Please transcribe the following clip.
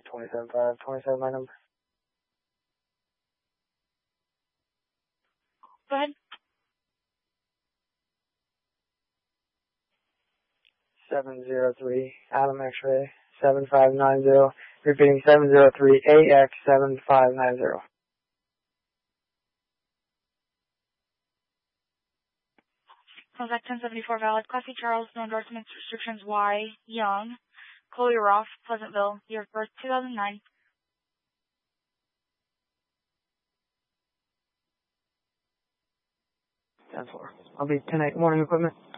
27.5, 27 my number. Go ahead. 703, Adam X-ray, 7590, repeating 703, AX 7590. Contact 1074 valid. Class C Charles, no endorsements, restrictions Y, Young, Chloe Roth, Pleasantville, year of birth 2009. 10-4. I'll be 10-8 morning equipment.